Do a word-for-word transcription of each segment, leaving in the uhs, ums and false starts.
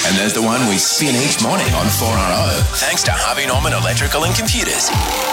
And there's the one we spin each morning on four R O, thanks to Harvey Norman Electrical and Computers.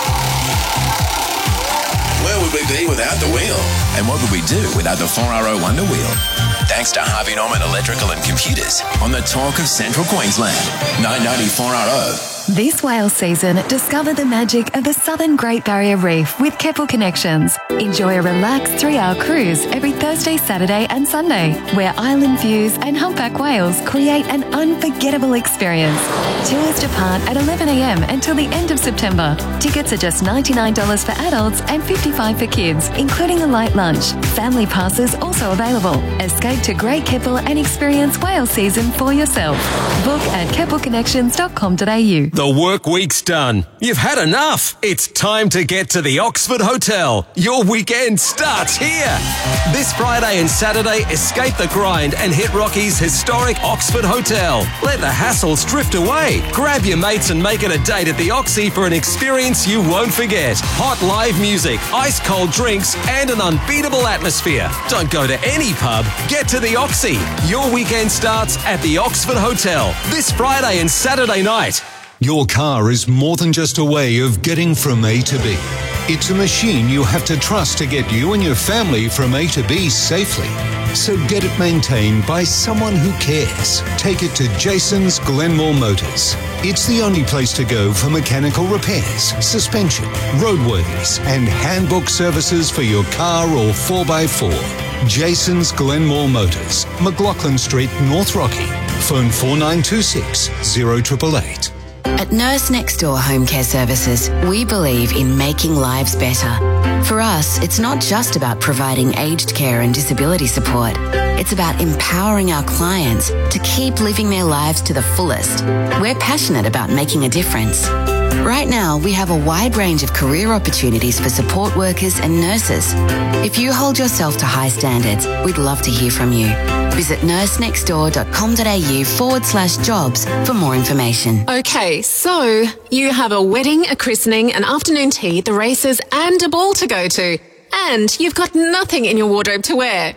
Where would we be without the wheel? And what would we do without the four R O Wonder Wheel? Thanks to Harvey Norman Electrical and Computers on the Talk of Central Queensland. nine ninety four R O. This whale season, discover the magic of the Southern Great Barrier Reef with Keppel Connections. Enjoy a relaxed three-hour cruise every Thursday, Saturday and Sunday, where island views and humpback whales create an unforgettable experience. Tours depart at eleven a m until the end of September. Tickets are just ninety-nine dollars for adults and fifty-five dollars for kids, including a light lunch. Family passes also available. Escape to Great Keppel and experience whale season for yourself. Book at keppel connections dot com dot a u. The work week's done. You've had enough. It's time to get to the Oxford Hotel. Your weekend starts here. This Friday and Saturday, escape the grind and hit Rocky's historic Oxford Hotel. Let the hassles drift away. Grab your mates and make it a date at the Oxy for an experience you won't forget. Hot live music, ice cold drinks, and an unbeatable atmosphere. Don't go to any pub. Get to the Oxy. Your weekend starts at the Oxford Hotel this Friday and Saturday night. Your car is more than just a way of getting from A to B. It's a machine you have to trust to get you and your family from A to B safely. So get it maintained by someone who cares. Take it to Jason's Glenmore Motors. It's the only place to go for mechanical repairs, suspension, roadworthies, and handbook services for your car or four by four. Jason's Glenmore Motors, McLaughlin Street, North Rocky. Phone four nine two six, zero eight eight eight. At Nurse Next Door Home Care Services, we believe in making lives better. For us, it's not just about providing aged care and disability support. It's about empowering our clients to keep living their lives to the fullest. We're passionate about making a difference. Right now, we have a wide range of career opportunities for support workers and nurses. If you hold yourself to high standards, we'd love to hear from you. Visit nursenextdoor.com.au forward slash jobs for more information. Okay, so you have a wedding, a christening, an afternoon tea, the races, and a ball to go to. And you've got nothing in your wardrobe to wear.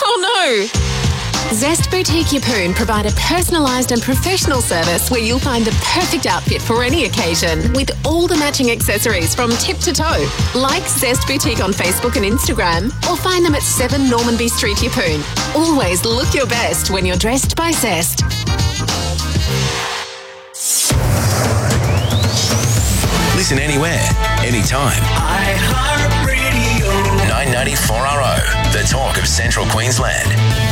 Oh no! Zest Boutique Yeppoon provide a personalised and professional service where you'll find the perfect outfit for any occasion with all the matching accessories from tip to toe. Like Zest Boutique on Facebook and Instagram or find them at seven Normanby Street, Yeppoon. Always look your best when you're dressed by Zest. Listen anywhere, anytime. iHeartRadio. nine ninety-four R O, the talk of Central Queensland.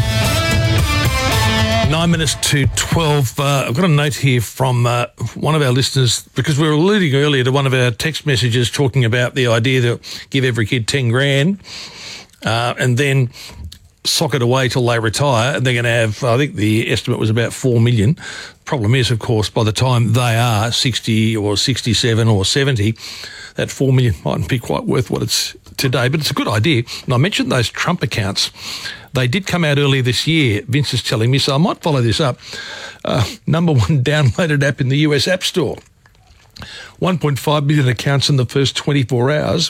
Nine minutes to twelve. Uh, I've got a note here from uh, one of our listeners, because we were alluding earlier to one of our text messages talking about the idea to give every kid ten grand uh, and then sock it away till they retire, and they're going to have, I think the estimate was about four million. Problem is, of course, by the time they are sixty or sixty-seven or seventy, that four million mightn't be quite worth what it's today, but it's a good idea. And I mentioned those Trump accounts. They did come out earlier this year. Vince is telling me, so I might follow this up. Uh, number one downloaded app in the U S App Store. one point five million accounts in the first twenty-four hours.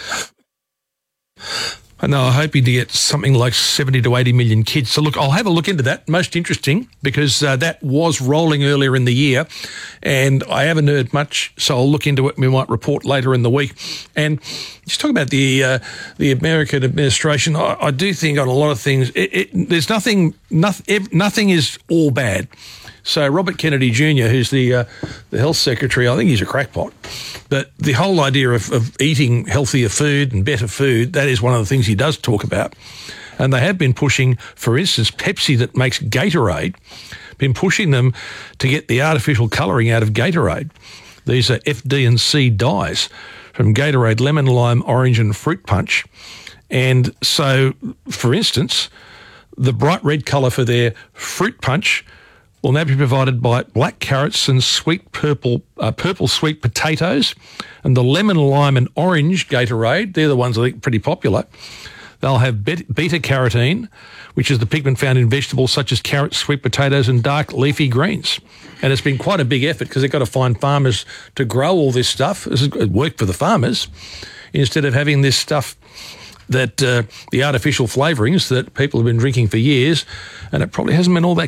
And they were hoping to get something like seventy to eighty million kids. So, look, I'll have a look into that. Most interesting, because uh, that was rolling earlier in the year, and I haven't heard much, so I'll look into it and we might report later in the week. And just talk about the uh, the American administration. I, I do think on a lot of things, it, it, there's nothing, nothing, nothing is all bad. So Robert Kennedy Junior, who's the uh, the health secretary, I think he's a crackpot. But the whole idea of, of eating healthier food and better food, that is one of the things he does talk about. And they have been pushing, for instance, Pepsi that makes Gatorade, been pushing them to get the artificial colouring out of Gatorade. These are F D and C dyes from Gatorade, lemon, lime, orange and fruit punch. And so, for instance, the bright red colour for their fruit punch will now be provided by black carrots and sweet purple, uh, purple sweet potatoes. And the lemon, lime and orange Gatorade, they're the ones I think are pretty popular. They'll have beta-carotene, which is the pigment found in vegetables such as carrots, sweet potatoes and dark leafy greens. And it's been quite a big effort because they've got to find farmers to grow all this stuff. This is work for the farmers, instead of having this stuff that uh, the artificial flavourings that people have been drinking for years, and it probably hasn't been all that